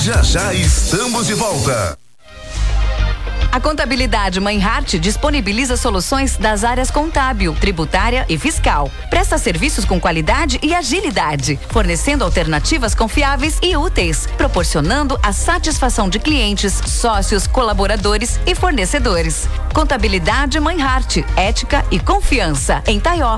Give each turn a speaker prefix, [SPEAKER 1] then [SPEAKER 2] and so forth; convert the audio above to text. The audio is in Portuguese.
[SPEAKER 1] Já já estamos de volta.
[SPEAKER 2] A Contabilidade Meinhardt disponibiliza soluções das áreas contábil, tributária e fiscal. Presta serviços com qualidade e agilidade, fornecendo alternativas confiáveis e úteis, proporcionando a satisfação de clientes, sócios, colaboradores e fornecedores. Contabilidade Meinhardt, ética e confiança em Taió.